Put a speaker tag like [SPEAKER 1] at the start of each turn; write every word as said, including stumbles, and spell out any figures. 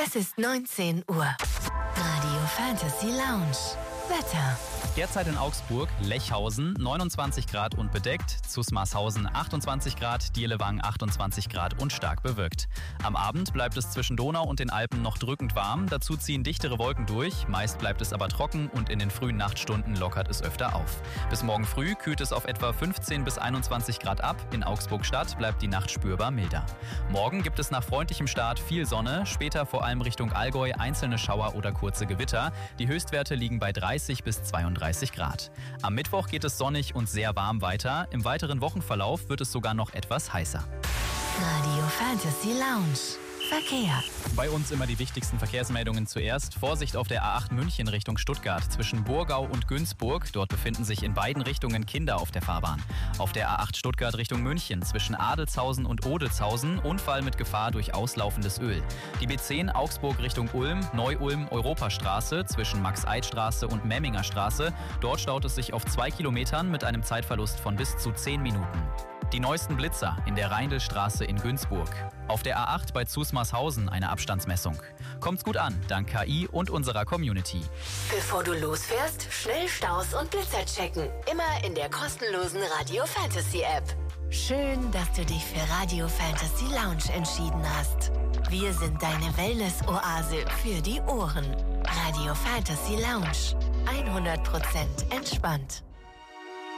[SPEAKER 1] Es ist neunzehn Uhr. Radio Fantasy Lounge. Wetter.
[SPEAKER 2] Derzeit in Augsburg, Lechhausen neunundzwanzig Grad und bedeckt, Zusmarshausen achtundzwanzig Grad, Dielewang achtundzwanzig Grad und stark bewölkt. Am Abend bleibt es zwischen Donau und den Alpen noch drückend warm, dazu ziehen dichtere Wolken durch, meist bleibt es aber trocken und in den frühen Nachtstunden lockert es öfter auf. Bis morgen früh kühlt es auf etwa fünfzehn bis einundzwanzig Grad ab, in Augsburg-Stadt bleibt die Nacht spürbar milder. Morgen gibt es nach freundlichem Start viel Sonne, später vor allem Richtung Allgäu einzelne Schauer oder kurze Gewitter. Die Höchstwerte liegen bei dreißig bis zweiunddreißig Grad. Am Mittwoch geht es sonnig und sehr warm weiter. Im weiteren Wochenverlauf wird es sogar noch etwas heißer.
[SPEAKER 1] Radio Fantasy Lounge. Verkehr.
[SPEAKER 2] Bei uns immer die wichtigsten Verkehrsmeldungen zuerst. Vorsicht auf der A acht München Richtung Stuttgart zwischen Burgau und Günzburg. Dort befinden sich in beiden Richtungen Kinder auf der Fahrbahn. Auf der A acht Stuttgart Richtung München zwischen Adelzhausen und Odelzhausen Unfall mit Gefahr durch auslaufendes Öl. Die B zehn Augsburg Richtung Ulm, Neu-Ulm Europastraße zwischen Max-Eid-Straße und Memminger Straße. Dort staut es sich auf zwei Kilometern mit einem Zeitverlust von bis zu zehn Minuten. Die neuesten Blitzer in der Rheindelstraße in Günzburg. Auf der A acht bei Zusmarshausen eine Abstandsmessung. Kommt's gut an, dank K I und unserer Community.
[SPEAKER 1] Bevor du losfährst, schnell Staus und Blitzer checken. Immer in der kostenlosen Radio Fantasy App. Schön, dass du dich für Radio Fantasy Lounge entschieden hast. Wir sind deine Wellness-Oase für die Ohren. Radio Fantasy Lounge. hundert Prozent entspannt.